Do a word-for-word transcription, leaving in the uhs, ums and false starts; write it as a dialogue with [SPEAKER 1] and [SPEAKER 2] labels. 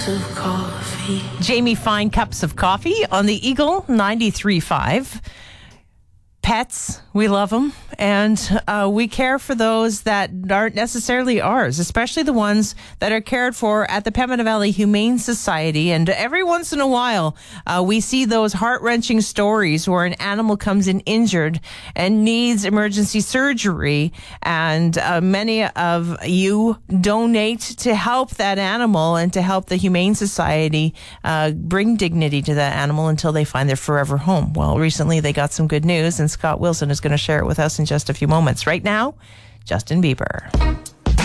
[SPEAKER 1] Of coffee.
[SPEAKER 2] Jamie Fine, Cups of Coffee on the Eagle ninety-three point five. Pets, we love them, and uh, we care for those that aren't necessarily ours, especially the ones that are cared for at the Pembina Valley Humane Society. And every once in a while, uh, we see those heart-wrenching stories where an animal comes in injured and needs emergency surgery, and uh, many of you donate to help that animal and to help the Humane Society uh, bring dignity to that animal until they find their forever home. Well, recently they got some good news, and Scott Wilson is going to share it with us in just a few moments. Right now, Justin Bieber.